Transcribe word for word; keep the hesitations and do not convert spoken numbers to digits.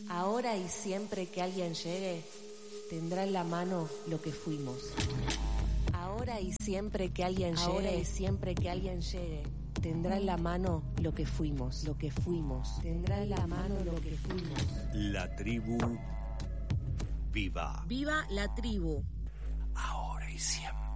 Ahora y siempre que alguien llegue, tendrá en la mano lo que fuimos. Ahora y siempre que alguien llegue, ahora y siempre que alguien llegue, tendrá en la mano lo que fuimos, lo que fuimos. Tendrá en la mano lo que fuimos. La tribu viva. Viva la tribu. Ahora y siempre.